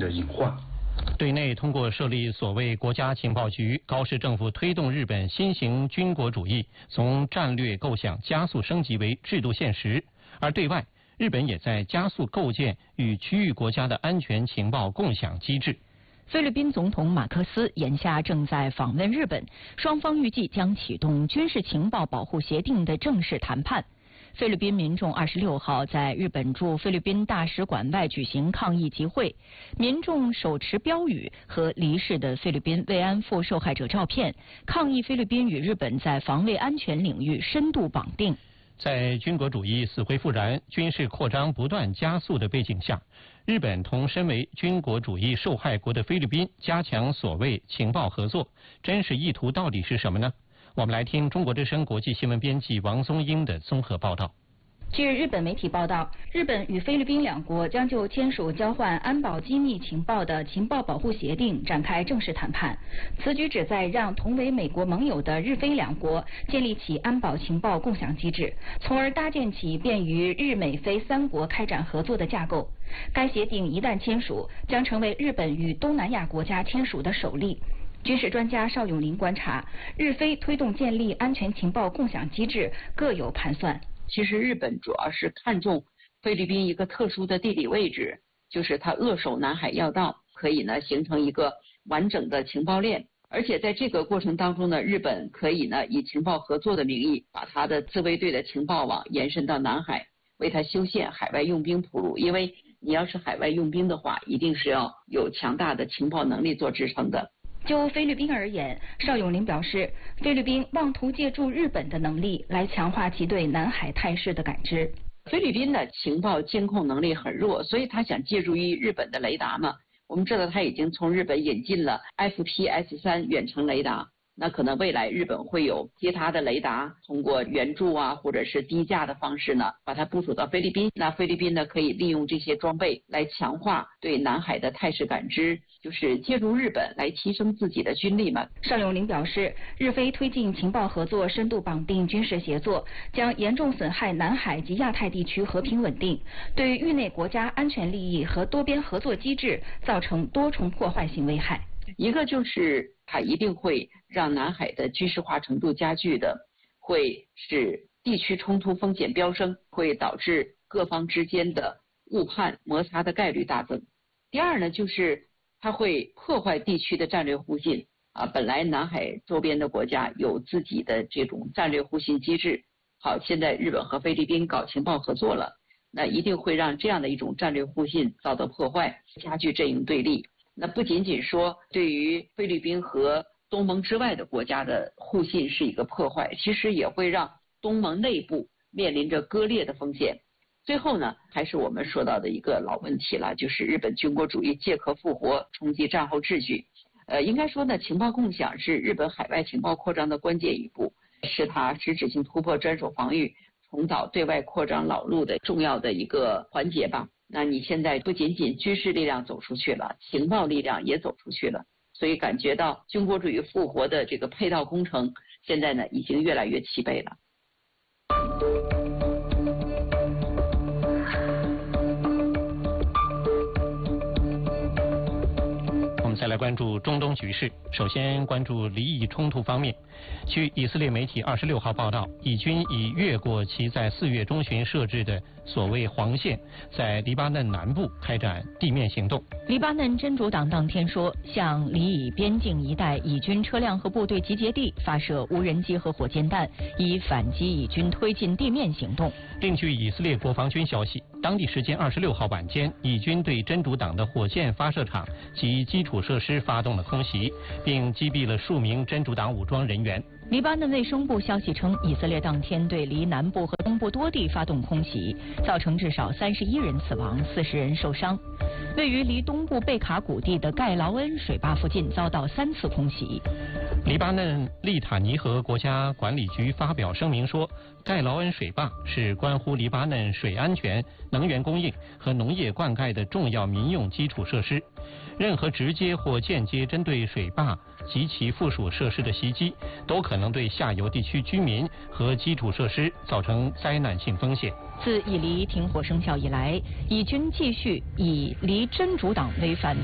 的隐患。 对内通过设立所谓国家情报局，高市政府推动日本新型军国主义从战略构想加速升级为制度现实；而对外，日本也在加速构建与区域国家的安全情报共享机制。 菲律宾总统马克思眼下正在访问日本，双方预计将启动军事情报保护协定的正式谈判。菲律宾民众26号在日本驻菲律宾大使馆外举行抗议集会，民众手持标语和离世的菲律宾慰安妇受害者照片，抗议菲律宾与日本在防卫安全领域深度绑定。 在军国主义死灰复燃、军事扩张不断加速的背景下，日本同身为军国主义受害国的菲律宾加强所谓情报合作，真实意图到底是什么呢？我们来听中国之声国际新闻编辑王松英的综合报道。 据日本媒体报道，日本与菲律宾两国将就签署交换安保机密情报的情报保护协定展开正式谈判。此举旨在让同为美国盟友的日菲两国建立起安保情报共享机制，从而搭建起便于日美菲三国开展合作的架构。该协定一旦签署，将成为日本与东南亚国家签署的首例。军事专家邵永林观察，日菲推动建立安全情报共享机制各有盘算。 其实日本主要是看重菲律宾一个特殊的地理位置，就是它扼守南海要道，可以呢形成一个完整的情报链。而且在这个过程当中呢，日本可以呢以情报合作的名义，把它的自卫队的情报网延伸到南海，为它修宪海外用兵铺路。因为你要是海外用兵的话，一定是要有强大的情报能力做支撑的。 就菲律宾而言，邵永林表示，菲律宾妄图借助日本的能力来强化其对南海态势的感知。 菲律宾的情报监控能力很弱，所以他想借助于日本的雷达嘛。我们知道他已经从日本引进了 FPS-3 远程雷达，那可能未来日本会有其他的雷达，通过援助啊或者是低价的方式呢，把它部署到菲律宾。那菲律宾呢可以利用这些装备来强化对南海的态势感知，就是借助日本来提升自己的军力嘛。 邵永林表示，日菲推进情报合作深度绑定军事协作，将严重损害南海及亚太地区和平稳定，对域内国家安全利益和多边合作机制造成多重破坏性危害。 一个就是它一定会让南海的军事化程度加剧的，会使地区冲突风险飙升，会导致各方之间的误判摩擦的概率大增。第二呢，就是它会破坏地区的战略互信啊。本来南海周边的国家有自己的这种战略互信机制，好，现在日本和菲律宾搞情报合作了，那一定会让这样的一种战略互信遭到破坏，加剧阵营对立。那不仅仅说对于菲律宾和东盟之外的国家的互信是一个破坏，其实也会让东盟内部面临着割裂的风险。最后呢，还是我们说到的一个老问题了，就是日本军国主义借壳复活，冲击战后秩序。应该说呢，情报共享是日本海外情报扩张的关键一步，是它实质性突破专守防御，重蹈对外扩张老路的重要的一个环节吧。那你现在不仅仅军事力量走出去了，情报力量也走出去了，所以感觉到军国主义复活的这个配套工程，现在呢已经越来越齐备了。 再来关注中东局势，首先关注黎以冲突方面。据以色列媒体26号报道，以军已越过其在4月中旬设置的所谓黄线，在黎巴嫩南部开展地面行动。 黎巴嫩真主党当天说，向黎以边境一带以军车辆和部队集结地发射无人机和火箭弹，以反击以军推进地面行动。 另据以色列国防军消息，当地时间26号晚间，以军对真主党的火箭发射场及基础设施发动了空袭，并击毙了数名真主党武装人员。 黎巴嫩卫生部消息称，以色列当天对黎南部和东部多地发动空袭，造成至少31人死亡，40人受伤。位于离东部贝卡谷地的盖劳恩水坝附近遭到3次空袭。 黎巴嫩利塔尼河国家管理局发表声明说，盖劳恩水坝是关乎黎巴嫩水安全、能源供应和农业灌溉的重要民用基础设施。任何直接或间接针对水坝及其附属设施的袭击，都可能对下游地区居民和基础设施造成灾难性风险。 自以黎停火生效以来，以军继续以黎真主党为反